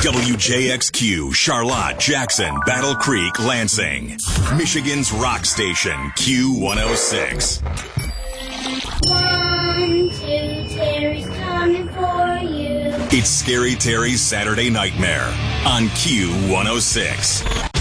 WJXQ, Charlotte, Jackson, Battle Creek, Lansing. Michigan's rock station, Q106. 1, 2, Terry's coming for you. It's Scary Terry's Saturday Nightmare on Q106.